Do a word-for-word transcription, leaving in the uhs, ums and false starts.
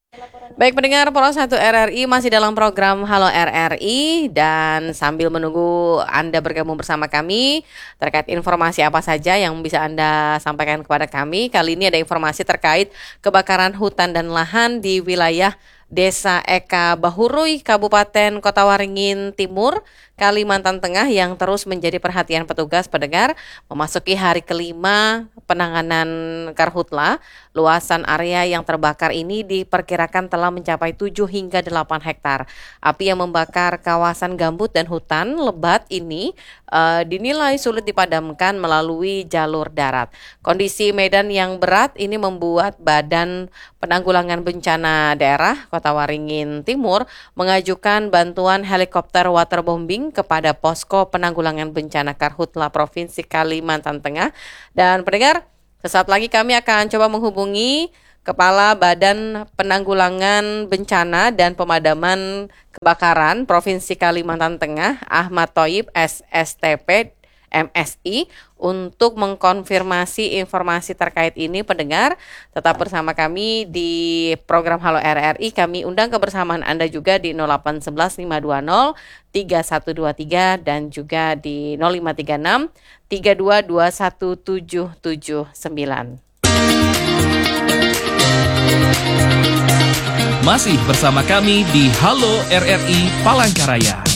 Baik pendengar Pro satu R R I masih dalam program Halo R R I dan sambil menunggu Anda bergabung bersama kami terkait informasi apa saja yang bisa Anda sampaikan kepada kami. Kali ini ada informasi terkait kebakaran hutan dan lahan di wilayah Desa Eka Bahurui, Kabupaten Kota Waringin Timur, Kalimantan Tengah yang terus menjadi perhatian petugas pendengar. Memasuki hari kelima penanganan karhutla, luasan area yang terbakar ini diperkirakan telah mencapai tujuh hingga delapan hektar. Api yang membakar kawasan gambut dan hutan lebat ini uh, dinilai sulit dipadamkan melalui jalur darat. Kondisi medan yang berat ini membuat Badan Penanggulangan Bencana Daerah Kota Waringin Timur mengajukan bantuan helikopter waterbombing kepada Posko Penanggulangan Bencana Karhutla Provinsi Kalimantan Tengah. Dan pendengar, sesaat lagi kami akan coba menghubungi Kepala Badan Penanggulangan Bencana dan Pemadaman Kebakaran Provinsi Kalimantan Tengah, Ahmad Thoyib S S T P M S I, untuk mengkonfirmasi informasi terkait ini. Pendengar, tetap bersama kami di program Halo R R I. Kami undang kebersamaan Anda juga di nol delapan satu satu lima dua nol tiga satu dua tiga dan juga di nol lima tiga enam tiga dua dua satu tujuh tujuh sembilan. Masih bersama kami di Halo R R I Palangkaraya.